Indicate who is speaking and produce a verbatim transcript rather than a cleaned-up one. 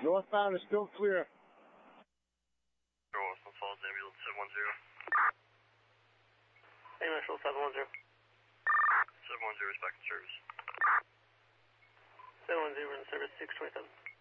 Speaker 1: Northbound is still clear.
Speaker 2: Westland Falls, ambulance seven one zero.
Speaker 3: Ambulance seven one zero.
Speaker 2: seven one zero is back in service.
Speaker 3: seven one zero in service, six twenty-seven.